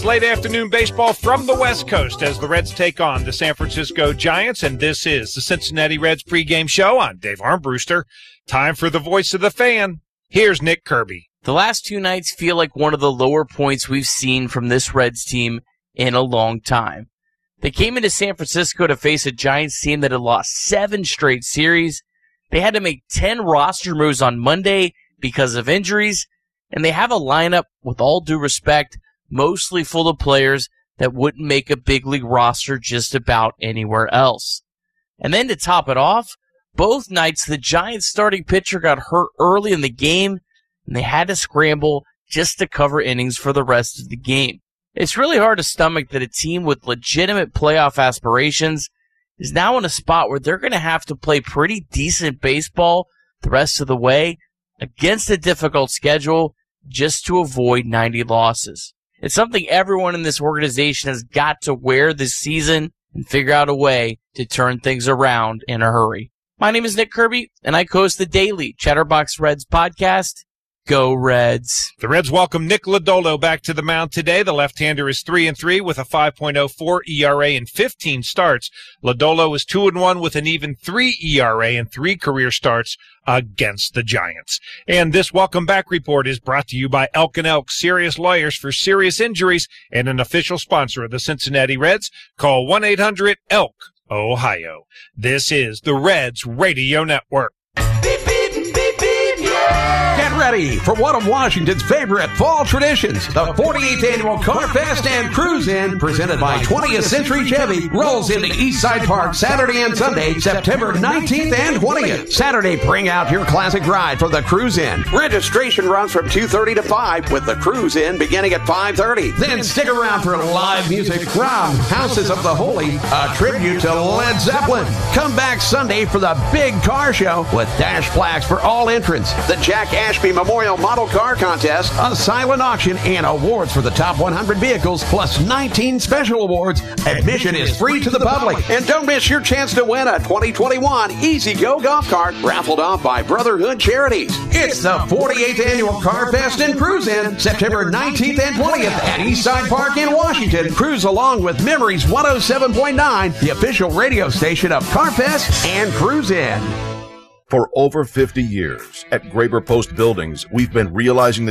Late afternoon baseball from the West Coast as the Reds take on the San Francisco Giants, and this is the Cincinnati Reds pregame show. I'm Dave Armbruster. Time for the voice of the fan. Here's Nick Kirby. The last two nights feel like one of the lower points we've seen from this Reds team in a long time. They came into San Francisco to face a Giants team that had lost 7 straight series. They had to make 10 roster moves on Monday because of injuries, and they have a lineup, with all due respect, mostly full of players that wouldn't make a big league roster just about anywhere else. And then to top it off, both nights the Giants starting pitcher got hurt early in the game, and they had to scramble just to cover innings for the rest of the game. It's really hard to stomach that a team with legitimate playoff aspirations is now in a spot where they're going to have to play pretty decent baseball the rest of the way against a difficult schedule just to avoid 90 losses. It's something everyone in this organization has got to wear this season and figure out a way to turn things around in a hurry. My name is Nick Kirby, and I host the daily Chatterbox Reds podcast. Go Reds. The Reds welcome Nick Lodolo back to the mound today. The left-hander is 3-3 with a 5.04 ERA in 15 starts. Lodolo is 2-1 with an even 3 ERA in 3 career starts against the Giants. And this welcome back report is brought to you by Elk & Elk, serious lawyers for serious injuries, and an official sponsor of the Cincinnati Reds. Call 1-800-ELK, Ohio. This is the Reds Radio Network. Get ready for one of Washington's favorite fall traditions. The 48th Annual Car Fest and Cruise In, presented by 20th Century Chevy, rolls into Eastside Park Saturday and Sunday, September 19th and 20th. Saturday, bring out your classic ride for the Cruise In. Registration runs from 2:30 to 5, with the Cruise In beginning at 5:30. Then stick around for live music from Houses of the Holy, a tribute to Led Zeppelin. Come back Sunday for the big car show with dash flags for all entrants, the Jack Ashby Memorial Model Car Contest, a silent auction, and awards for the top 100 vehicles, plus 19 special awards. Admission is free to the public. And don't miss your chance to win a 2021 Easy Go golf cart raffled off by Brotherhood Charities. It's the 48th Annual Car Fest and Cruise In, September 19th and 20th at Eastside Park in Washington. Cruise along with Memories 107.9, the official radio station of Car Fest and Cruise In. For over 50 years, at Graber Post Buildings, we've been realizing the